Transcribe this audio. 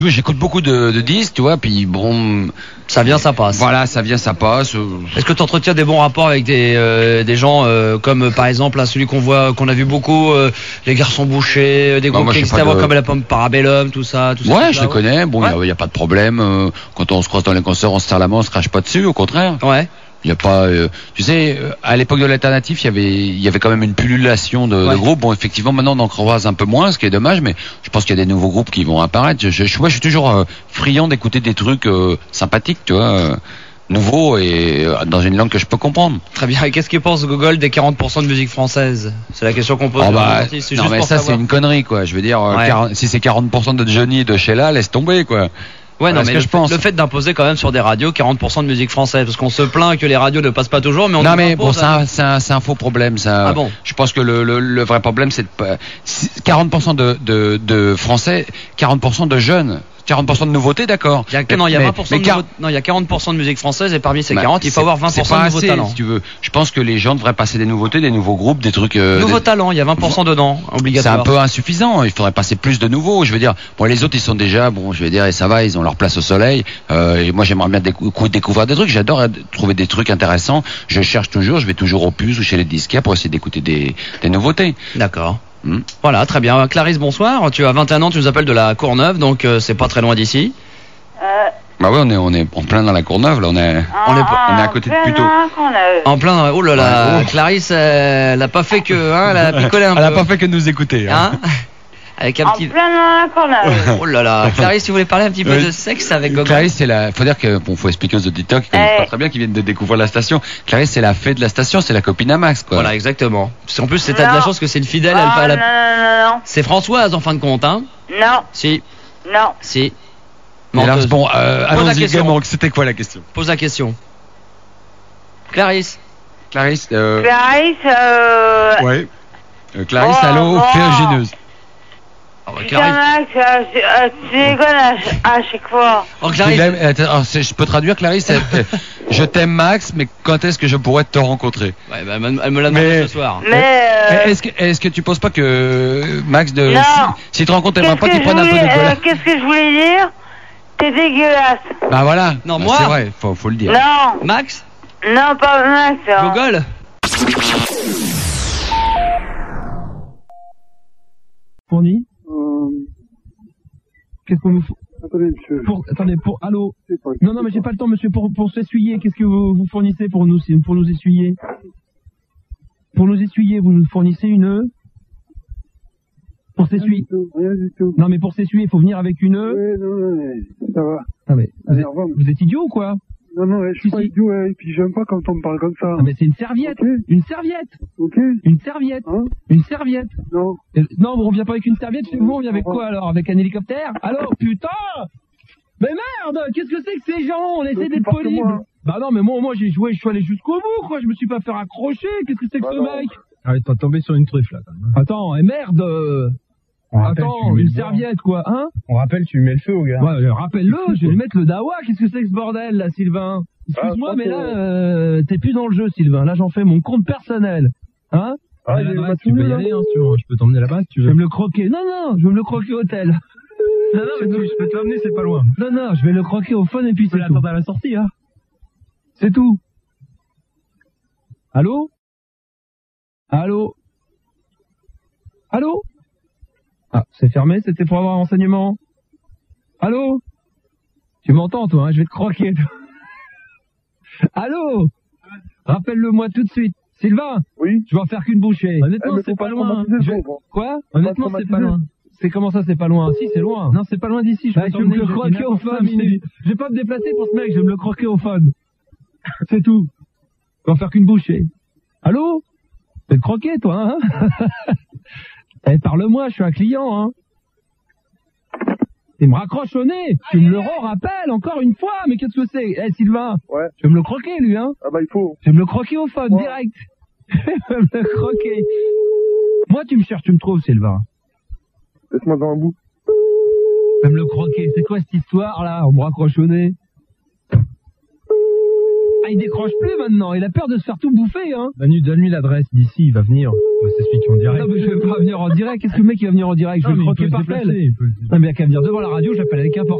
J'écoute beaucoup de disques, tu vois, puis bon... Ça vient, ça passe. Voilà, ça vient, ça passe. Est-ce que tu entretiens des bons rapports avec des gens comme par exemple là, celui qu'on a vu beaucoup, les Garçons Bouchés, des groupes qui existent avant comme la Pomme Parabellum, tout ça Ouais, je les connais, bon, il y a pas de problème. Quand on se croise dans les concerts, on se serre la main, on se crache pas dessus, au contraire. Ouais. Il y a pas, tu sais, à l'époque de l'alternatif, il y avait quand même une pullulation de groupes. Bon, effectivement, maintenant on en croise un peu moins, ce qui est dommage, mais je pense qu'il y a des nouveaux groupes qui vont apparaître. Je suis toujours friand d'écouter des trucs sympathiques, tu vois, nouveaux et dans une langue que je peux comprendre. Très bien. Et qu'est-ce qu'il pense Gogol des 40% de musique française? C'est la question qu'on pose. Non, mais ça c'est une connerie, quoi. Je veux dire, si c'est 40% de Johnny et de Sheila, laisse tomber, quoi. Ouais, non, mais le fait d'imposer quand même sur des radios 40% de musique française, parce qu'on se plaint que les radios ne passent pas toujours, mais on non, mais bon, c'est un faux problème, ça. Ah bon? Je pense que le vrai problème, c'est 40% de Français, 40% de jeunes. 40% de nouveautés, d'accord. Non, il y a 40% de musique française et parmi ces 40, il faut avoir 20% de nouveaux talents. Si tu veux. Je pense que les gens devraient passer des nouveautés, des nouveaux groupes, des trucs. Nouveaux talents, il y a 20% dedans, obligatoire. C'est un peu insuffisant. Il faudrait passer plus de nouveaux. Je veux dire, bon, les autres, ils sont déjà, bon, je vais dire, et ça va, ils ont leur place au soleil. Et moi, j'aimerais bien découvrir des trucs. J'adore trouver des trucs intéressants. Je cherche toujours, je vais toujours au puce ou chez les disquaires pour essayer d'écouter des nouveautés. D'accord. Voilà, très bien. Clarisse, bonsoir. Tu as 21 ans, tu nous appelles de la Courneuve, donc c'est pas très loin d'ici. Bah ouais, on est en plein dans la Courneuve, là, on est à côté de Puteaux. En plein, oh là là, Clarisse, elle a pas fait que, elle a picolé un peu. Elle a pas fait que de nous écouter, hein. Avec un petit... plein dans la Courneuve. Oh là là, Clarisse, tu voulais parler un petit peu de sexe avec Gogol? Clarisse, faut dire que, faut expliquer aux auditeurs qui connaissent pas très bien, qui viennent de découvrir la station. Clarisse, c'est la fée de la station, c'est la copine à Max, quoi. Voilà, exactement. Parce qu'en plus, t'as de la chance que c'est une fidèle, non. C'est Françoise, en fin de compte, hein? Non. Si. Non. Si. Alors, bon, allons-y, Gamonk, c'était quoi la question? Pose la question. Clarisse. Clarisse, Ouais. Clarisse, allô, ferrugineuse. Max, tu déconnes à chaque fois. Oh, Clarisse. Je peux traduire, Clarisse. Je t'aime, Max, mais quand est-ce que je pourrais te rencontrer? Ouais, bah, elle me l'a demandé ce soir. Mais est-ce que tu penses pas que Max si te rencontre, t'aimerais pas qu'il prenne un peu de cola? Qu'est-ce que je voulais dire? T'es dégueulasse. Bah voilà. Non, moi. C'est vrai, faut le dire. Non. Max? Non, pas Max. Gogol? Fourni? Qu'est-ce qu'on nous faut? Attendez, monsieur. Allô? Non, mais j'ai pas le temps, monsieur, pour s'essuyer. Qu'est-ce que vous fournissez pour nous essuyer? Pour nous essuyer, vous nous fournissez pour s'essuyer? Rien du tout. Non, mais pour s'essuyer, il faut venir avec une Oui, non, ça va. Ah, mais Allez, au revoir. vous êtes idiot ou quoi? Non, je suis pas idiot, et puis j'aime pas quand on me parle comme ça. Ah, mais c'est une serviette. Okay. Une serviette. Ok. Une serviette. Hein? Une serviette. Non. Non, on vient pas avec une serviette chez vous, on vient avec quoi alors? Avec un hélicoptère? Alors, putain! Mais merde! Qu'est-ce que c'est que ces gens? On essaie d'être poli. Bah non, mais moi j'ai joué, je suis allé jusqu'au bout, quoi. Je me suis pas fait raccrocher. Qu'est-ce que c'est que ce mec? Ah, t'es tombé sur une truffe, là, quand même. Attends, et merde! Attends, une serviette, quoi, hein? On rappelle, tu mets le feu au gars. Ouais, rappelle-le, je vais lui mettre le dawa. Qu'est-ce que c'est que ce bordel, là, Sylvain? Excuse-moi, mais là, t'es plus dans le jeu, Sylvain. Là, j'en fais mon compte personnel. Hein? Tu peux y aller, hein, si tu veux. Je peux t'emmener là-bas, si tu veux. Je vais me le croquer. Non, je vais me le croquer au hôtel. Non, mais je peux te l'emmener, c'est pas loin. Non, je vais le croquer au fun et puis c'est tout. L'attendre à la sortie, hein. C'est tout. Allô? Ah, c'est fermé, c'était pour avoir un renseignement. Allô? Tu m'entends, toi, hein? Je vais te croquer. Allô? Rappelle-le-moi tout de suite. Sylvain? Oui? Je vais en faire qu'une bouchée. Honnêtement, c'est pas loin. Quoi? Honnêtement, c'est pas loin. C'est comment ça, c'est pas loin? Si, c'est loin. Non, c'est pas loin d'ici. Je vais me le croquer au fun. Je vais pas me déplacer pour ce mec, je vais me le croquer au fun. C'est tout. Je vais en faire qu'une bouchée. Allô? Tu te croquer, toi, hein? Eh, parle-moi, je suis un client, hein. Il me raccroche au nez. Tu me le rappelles encore une fois, mais qu'est-ce que c'est? Eh, Sylvain. Ouais. Je vais me le croquer, lui, hein. Ah bah, il faut. Je vais me le croquer au fun, direct. Je vais me le croquer. Moi, tu me cherches, tu me trouves, Sylvain. Laisse-moi dans un bout. Je vais me le croquer. C'est quoi cette histoire, là? On me raccroche au nez. Ah, il décroche plus maintenant. Il a peur de se faire tout bouffer, hein. Manu, donne-lui l'adresse d'ici, il va venir. C'est celui qui est en direct. Non, mais je vais pas venir en direct. Qu'est-ce que le mec il va venir en direct? Je vais le croquer par tel. Non, mais il y a qu'à venir devant la radio, j'appelle avec un